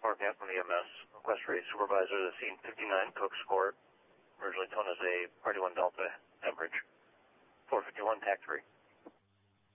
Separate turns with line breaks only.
Park Captain EMS, West Ray Supervisor, the scene 59 Cook's Court, originally known as a Party 1 Delta, Enbridge, 451 TAC 3.